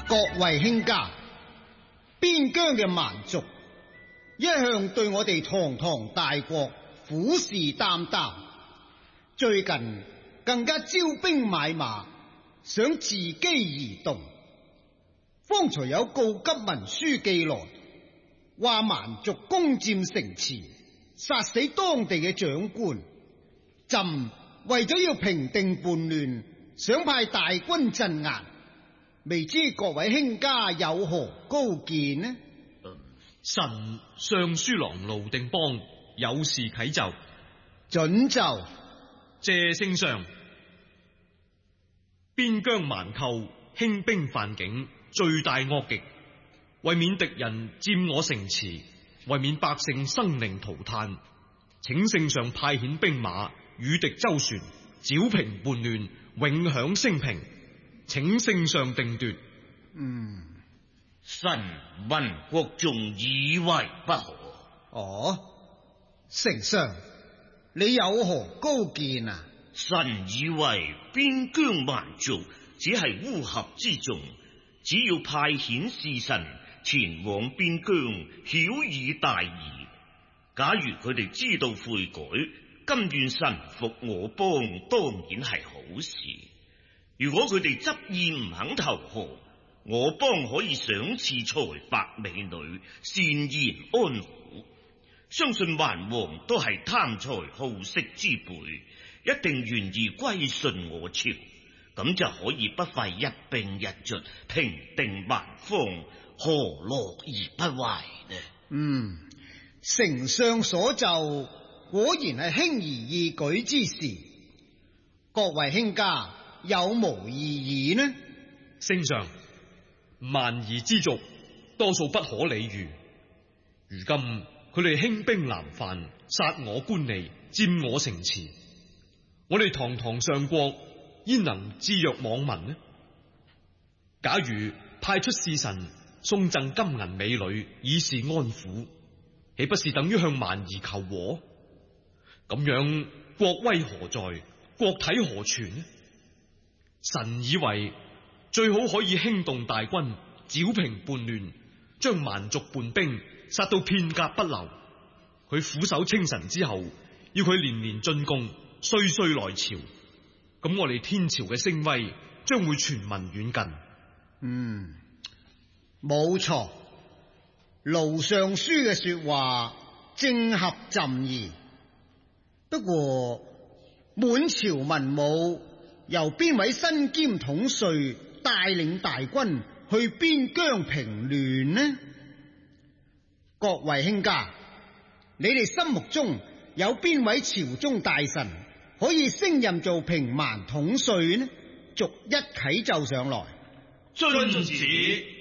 各位卿家，邊疆嘅蠻族一向對我哋堂堂大國虎視眈眈，最近更加招兵買馬，想自己移動。方才有告急文書寄來，話蠻族攻佔城池，殺死當地嘅長官。朕為咗要平定叛亂，想派大軍鎮壓，未知各位卿家有何高見呢？ 臣尚書郎盧定邦有事啟奏。 准奏。 謝聖上，邊疆蠻寇興兵犯境，罪大惡極，為免敵人佔我城池，為免百姓生靈塗炭，請聖上派遣兵馬與敵周旋，剿平叛亂，永享升平，請聖上定奪。 臣聞國眾以為不可。 哦，丞相，你有何高見啊？ 臣以為邊疆蠻族只係烏合之眾，只要派遣使臣前往邊疆，曉以大義。假如佢哋知道悔改，甘願臣服我邦，當然係好事。如果佢哋執意唔肯投降，我邦可以賞賜財帛美女，善言安撫。相信蠻王都係貪財好色之輩，一定願意歸順我朝，咁就可以不費一兵一卒平定蠻方，何樂而不為呢？ 丞相所奏果然係輕而易舉之事，各位卿家有無異議呢？ 聖上，蠻夷之族多數不可理喻，如今佢哋興兵南犯，殺我官吏，佔我城池，我哋堂堂上國焉能置若罔聞呢？假如派出使臣送贈金銀美女以示安撫，豈不是等於向蠻夷求和？咁樣國威何在，國體何存呢？臣以為最好可以興動大軍，剿平叛亂，將蠻族叛兵殺到片甲不留。佢俯首稱臣之後，要佢年年進貢，歲歲來朝，咁我哋天朝嘅聲威將會傳聞遠近。 冇錯，盧尚書嘅說話正合朕意。不過滿朝文武由邊位身兼統帥，帶領大軍去邊疆平亂呢？各位卿家，你哋心目中有邊位朝中大臣可以升任做平蠻統帥呢？逐一啟奏上來。 遵旨。